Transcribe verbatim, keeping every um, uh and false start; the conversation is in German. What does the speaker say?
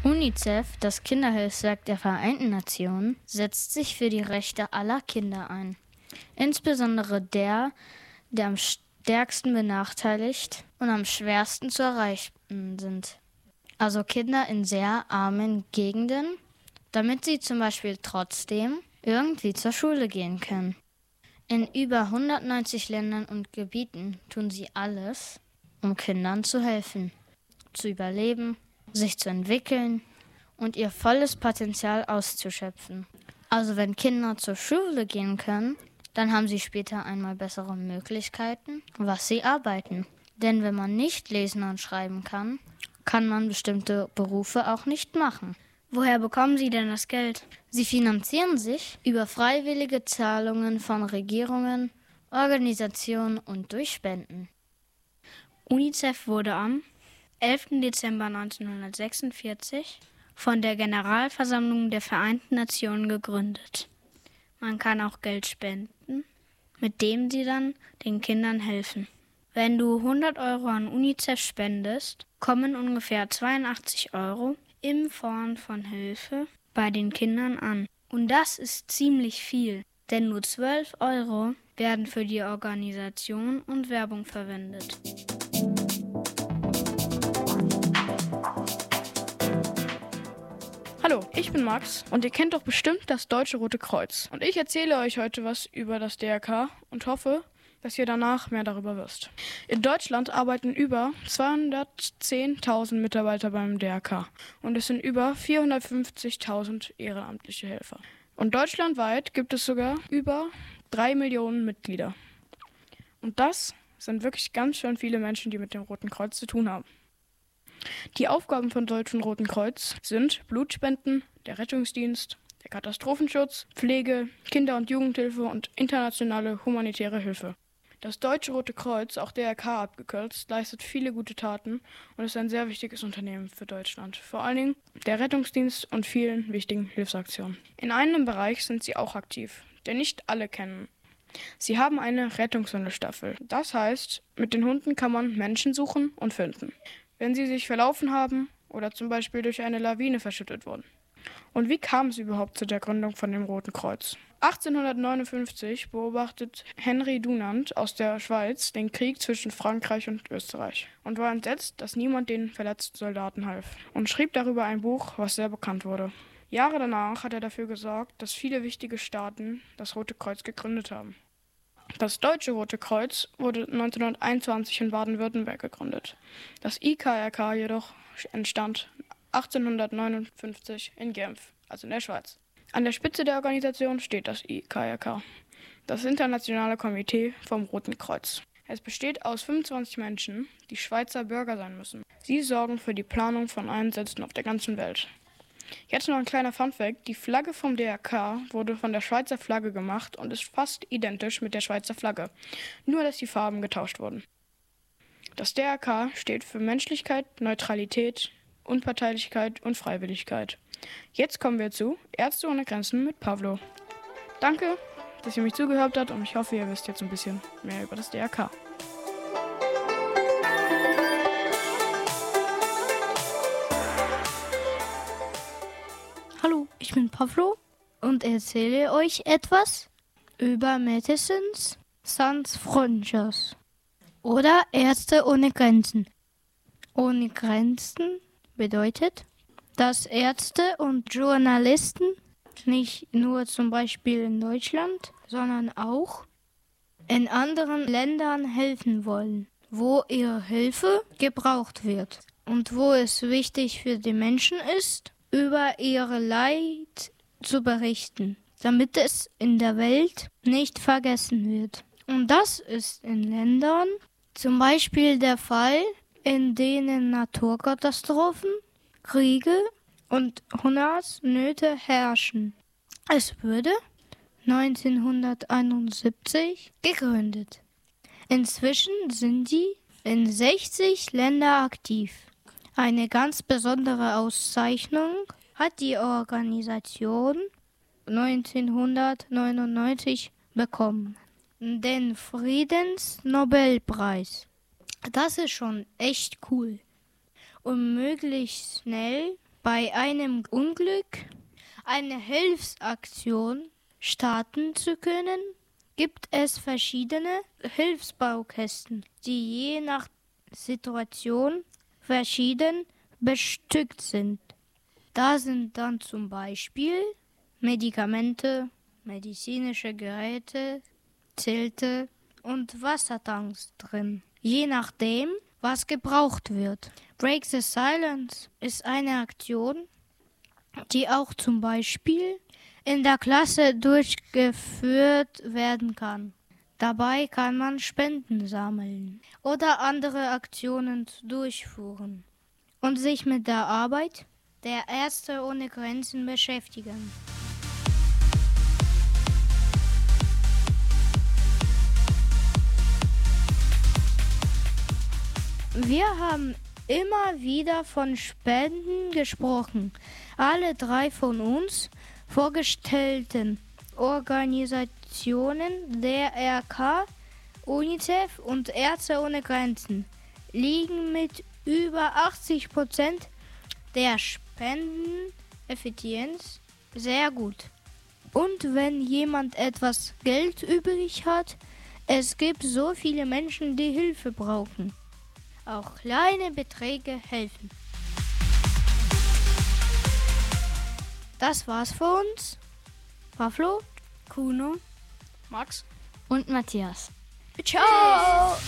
UNICEF, das Kinderhilfswerk der Vereinten Nationen, setzt sich für die Rechte aller Kinder ein. Insbesondere der, der am stärksten benachteiligt und am schwersten zu erreichen sind. Also Kinder in sehr armen Gegenden, damit sie zum Beispiel trotzdem irgendwie zur Schule gehen können. In über hundertneunzig Ländern und Gebieten tun sie alles, um Kindern zu helfen, zu überleben, sich zu entwickeln und ihr volles Potenzial auszuschöpfen. Also wenn Kinder zur Schule gehen können, dann haben sie später einmal bessere Möglichkeiten, was sie arbeiten. Denn wenn man nicht lesen und schreiben kann, kann man bestimmte Berufe auch nicht machen. Woher bekommen Sie denn das Geld? Sie finanzieren sich über freiwillige Zahlungen von Regierungen, Organisationen und durch Spenden. UNICEF wurde am elften Dezember neunzehnhundertsechsundvierzig von der Generalversammlung der Vereinten Nationen gegründet. Man kann auch Geld spenden, mit dem sie dann den Kindern helfen. Wenn du hundert Euro an UNICEF spendest, kommen ungefähr zweiundachtzig Euro in Form von Hilfe bei den Kindern an. Und das ist ziemlich viel, denn nur zwölf Euro werden für die Organisation und Werbung verwendet. Hallo, ich bin Max und ihr kennt doch bestimmt das Deutsche Rote Kreuz. Und ich erzähle euch heute was über das D R K und hoffe, dass ihr danach mehr darüber wisst. In Deutschland arbeiten über zweihundertzehntausend Mitarbeiter beim D R K und es sind über vierhundertfünfzigtausend ehrenamtliche Helfer. Und deutschlandweit gibt es sogar über drei Millionen Mitglieder. Und das sind wirklich ganz schön viele Menschen, die mit dem Roten Kreuz zu tun haben. Die Aufgaben vom Deutschen Roten Kreuz sind Blutspenden, der Rettungsdienst, der Katastrophenschutz, Pflege, Kinder- und Jugendhilfe und internationale humanitäre Hilfe. Das Deutsche Rote Kreuz, auch D R K abgekürzt, leistet viele gute Taten und ist ein sehr wichtiges Unternehmen für Deutschland. Vor allen Dingen der Rettungsdienst und vielen wichtigen Hilfsaktionen. In einem Bereich sind sie auch aktiv, den nicht alle kennen. Sie haben eine Rettungshundestaffel. Das heißt, mit den Hunden kann man Menschen suchen und finden, wenn sie sich verlaufen haben oder zum Beispiel durch eine Lawine verschüttet wurden. Und wie kam es überhaupt zu der Gründung von dem Roten Kreuz? achtzehnhundertneunundfünfzig beobachtet Henry Dunant aus der Schweiz den Krieg zwischen Frankreich und Österreich und war entsetzt, dass niemand den verletzten Soldaten half und schrieb darüber ein Buch, was sehr bekannt wurde. Jahre danach hat er dafür gesorgt, dass viele wichtige Staaten das Rote Kreuz gegründet haben. Das Deutsche Rote Kreuz wurde neunzehnhunderteinundzwanzig in Baden-Württemberg gegründet. Das I K R K jedoch entstand achtzehnhundertneunundfünfzig in Genf, also in der Schweiz. An der Spitze der Organisation steht das I K R K, das Internationale Komitee vom Roten Kreuz. Es besteht aus fünfundzwanzig Menschen, die Schweizer Bürger sein müssen. Sie sorgen für die Planung von Einsätzen auf der ganzen Welt. Jetzt noch ein kleiner Funfact: Die Flagge vom D R K wurde von der Schweizer Flagge gemacht und ist fast identisch mit der Schweizer Flagge, nur dass die Farben getauscht wurden. Das D R K steht für Menschlichkeit, Neutralität, Unparteilichkeit und Freiwilligkeit. Jetzt kommen wir zu Ärzte ohne Grenzen mit Pavlo. Danke, dass ihr mich zugehört habt und ich hoffe, ihr wisst jetzt ein bisschen mehr über das D R K. Hallo, ich bin Pavlo und erzähle euch etwas über Médecins Sans Frontières oder Ärzte ohne Grenzen. Ohne Grenzen bedeutet, dass Ärzte und Journalisten nicht nur zum Beispiel in Deutschland, sondern auch in anderen Ländern helfen wollen, wo ihre Hilfe gebraucht wird und wo es wichtig für die Menschen ist, über ihre Leid zu berichten, damit es in der Welt nicht vergessen wird. Und das ist in Ländern zum Beispiel der Fall, in denen Naturkatastrophen, Kriege und Hungersnöte herrschen. Es wurde neunzehnhunderteinundsiebzig gegründet. Inzwischen sind die in sechzig Ländern aktiv. Eine ganz besondere Auszeichnung hat die Organisation neunzehnhundertneunundneunzig bekommen, den Friedensnobelpreis. Das ist schon echt cool. Um möglichst schnell bei einem Unglück eine Hilfsaktion starten zu können, gibt es verschiedene Hilfsbaukästen, die je nach Situation verschieden bestückt sind. Da sind dann zum Beispiel Medikamente, medizinische Geräte, Zelte und Wassertanks drin, je nachdem, was gebraucht wird. Break the Silence ist eine Aktion, die auch zum Beispiel in der Klasse durchgeführt werden kann. Dabei kann man Spenden sammeln oder andere Aktionen durchführen und sich mit der Arbeit der Ärzte ohne Grenzen beschäftigen. Wir haben immer wieder von Spenden gesprochen. Alle drei von uns vorgestellten Organisationen, der R K, UNICEF und Ärzte ohne Grenzen, liegen mit über achtzig Prozent der Spendeneffizienz sehr gut. Und wenn jemand etwas Geld übrig hat, es gibt so viele Menschen, die Hilfe brauchen. Auch kleine Beträge helfen. Das war's für uns. Pavlo, Kuno, Max und Matthias. Ciao!